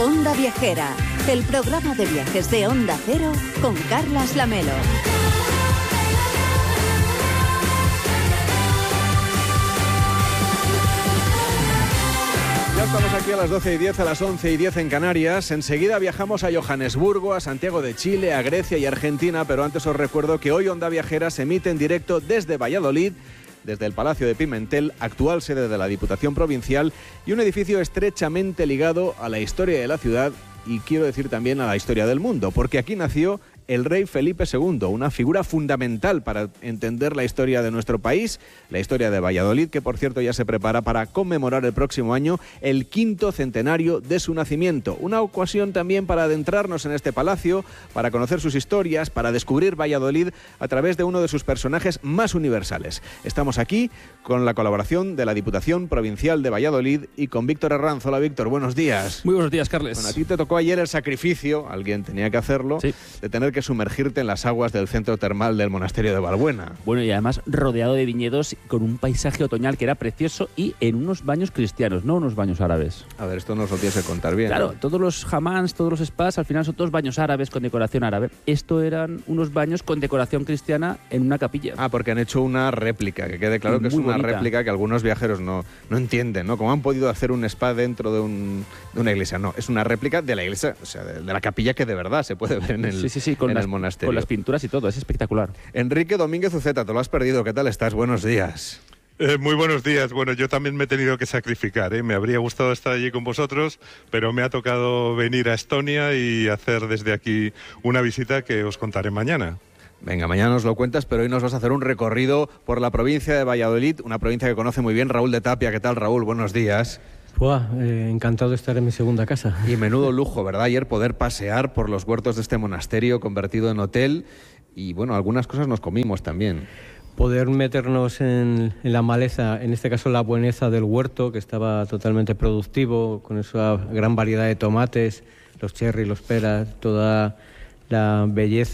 Onda Viajera, el programa de viajes de Onda Cero con Carlas Lamelo. Ya estamos aquí a las 12:10, a las 11:10 en Canarias. Enseguida viajamos a Johannesburgo, a Santiago de Chile, a Grecia y Argentina, pero antes os recuerdo que hoy Onda Viajera se emite en directo desde Valladolid, desde el Palacio de Pimentel, actual sede de la Diputación Provincial, y un edificio estrechamente ligado a la historia de la ciudad y quiero decir también a la historia del mundo, porque aquí nació el rey Felipe II, una figura fundamental para entender la historia de nuestro país, la historia de Valladolid, que por cierto ya se prepara para conmemorar el próximo año el 5º centenario de su nacimiento. Una ocasión también para adentrarnos en este palacio, para conocer sus historias, para descubrir Valladolid a través de uno de sus personajes más universales. Estamos aquí con la colaboración de la Diputación Provincial de Valladolid y con Víctor Herranz. Hola Víctor, buenos días. Muy buenos días, Carles. Bueno, a ti te tocó ayer el sacrificio, alguien tenía que hacerlo, sí, de tener que sumergirte en las aguas del centro termal del monasterio de Valbuena. Bueno, y además rodeado de viñedos con un paisaje otoñal que era precioso y en unos baños cristianos, no unos baños árabes. A ver, esto nos lo tienes que contar bien. Claro, todos los hammams, todos los spas, al final son todos baños árabes con decoración árabe. Esto eran unos baños con decoración cristiana en una capilla. Ah, porque han hecho una réplica, que quede claro que es una réplica que algunos viajeros no entienden, ¿no? ¿Cómo han podido hacer un spa dentro de una iglesia? No, es una réplica de la iglesia, o sea, de la capilla que de verdad se puede ver en el, en el monasterio. Con las pinturas y todo, es espectacular. Enrique Domínguez Uceta, te lo has perdido, ¿qué tal estás? Buenos días. Muy buenos días. Bueno, yo también me he tenido que sacrificar, ¿eh? Me habría gustado estar allí con vosotros, pero me ha tocado venir a Estonia y hacer desde aquí una visita que os contaré mañana. Venga, mañana nos lo cuentas, pero hoy nos vas a hacer un recorrido por la provincia de Valladolid, una provincia que conoce muy bien Raúl de Tapia. ¿Qué tal, Raúl? Buenos días. Encantado de estar en mi segunda casa. Y menudo lujo, ¿verdad? Ayer poder pasear por los huertos de este monasterio convertido en hotel y, bueno, algunas cosas nos comimos también. Poder meternos en la maleza, en este caso la bueneza del huerto, que estaba totalmente productivo, con esa gran variedad de tomates, los cherry, los peras, toda la belleza